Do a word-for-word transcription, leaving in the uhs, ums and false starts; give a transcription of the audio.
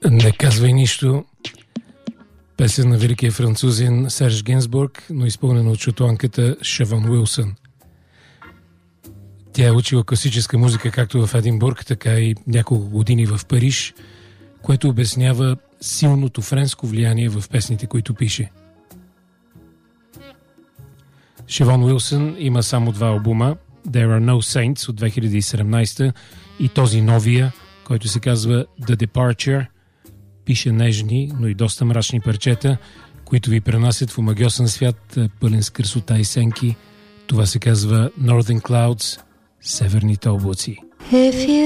Не казвай нищо. Песен на великия французин Серж Генсбург, но изпълнена от шотландката Шевон Уилсън. Тя е учила класическа музика както в Единбург, така и няколко години в Париж, което обяснява силното френско влияние в песните, които пише. Шевон Уилсън има само два албума, There Are No Saints от две хиляди и седемнадесета и този новия, който се казва The Departure. Пише нежни, но и доста мрачни парчета, които ви пренасят в омагьосан свят, пълен с красота и сенки. Това се казва Northern Clouds, Северните облаци.